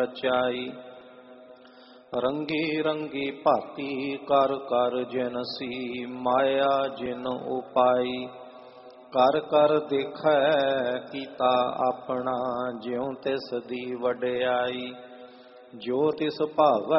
ਰਚਾਈ। ਰੰਗੀ ਰੰਗੀ ਭਾਤੀ ਕਰ ਕਰ ਜਿਨ ਸੀ, ਮਾਇਆ ਜਿਨ ਉਪਾਈ। ਕਰ ਕਰ ਦੇਖੈ ਕੀਤਾ ਆਪਣਾ, ਜਿਉ ਤਿਸ ਦੀ ਵਡਿਆਈ। ਜੋ ਤਿਸ ਭਾਵੈ